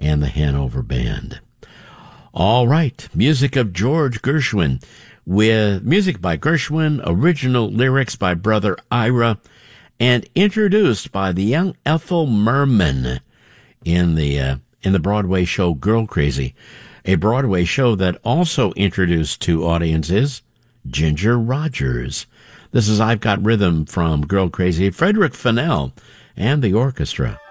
and the Hanover Band. All right, music of George Gershwin, with music by Gershwin, original lyrics by Brother Ira, and introduced by the young Ethel Merman in the Broadway show Girl Crazy, a Broadway show that also introduced to audiences Ginger Rogers. This is I've Got Rhythm from Girl Crazy, Frederick Fennell and the orchestra.